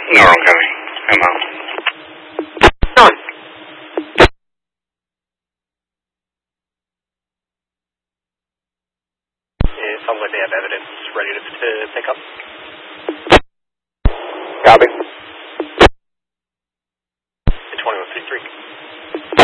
Normal County. I'm out. Done. It sounds like they have evidence ready to pick up. Copy.